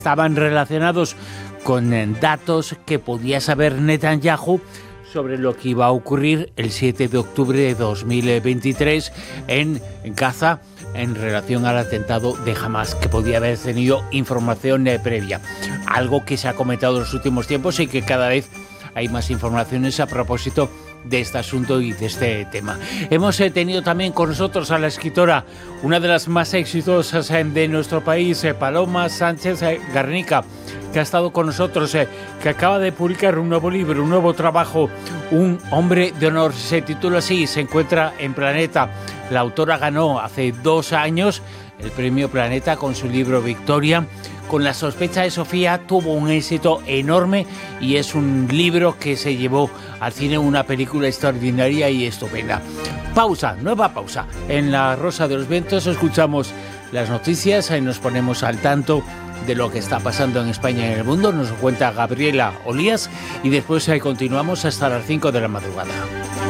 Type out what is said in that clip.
estaban relacionados con datos que podía saber Netanyahu sobre lo que iba a ocurrir el 7 de octubre de 2023 en Gaza en relación al atentado de Hamas, que podía haber tenido información previa. Algo que se ha comentado en los últimos tiempos y que cada vez hay más informaciones a propósito de este asunto y de este tema. Hemos tenido también con nosotros a la escritora, una de las más exitosas de nuestro país, Paloma Sánchez Garnica, que ha estado con nosotros, que acaba de publicar un nuevo libro, un nuevo trabajo, Un hombre de honor. Se titula así, se encuentra en Planeta. La autora ganó hace 2 años el premio Planeta con su libro Victoria. Con La sospecha de Sofía tuvo un éxito enorme y es un libro que se llevó al cine, una película extraordinaria y estupenda. Pausa, nueva pausa. En La Rosa de los Vientos escuchamos las noticias y nos ponemos al tanto de lo que está pasando en España y en el mundo. Nos lo cuenta Gabriela Olías y después continuamos hasta las 5 de la madrugada.